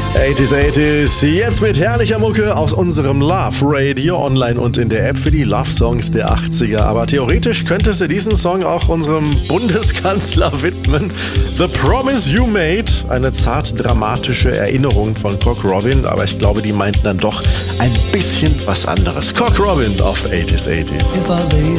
80s, 80s, jetzt mit herrlicher Mucke aus unserem Love Radio online und in der App für die Love Songs der 80er. Aber theoretisch könntest du diesen Song auch unserem Bundeskanzler widmen. The Promise You Made, eine zart dramatische Erinnerung von Cock Robin, aber ich glaube, die meinten dann doch ein bisschen was anderes. Cock Robin auf 80s, 80s. If I laid